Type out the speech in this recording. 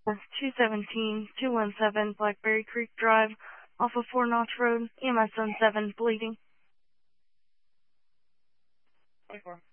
217-217 Blackberry Creek Drive, off of 4 Notch Road, EMS 7 bleeding. 24.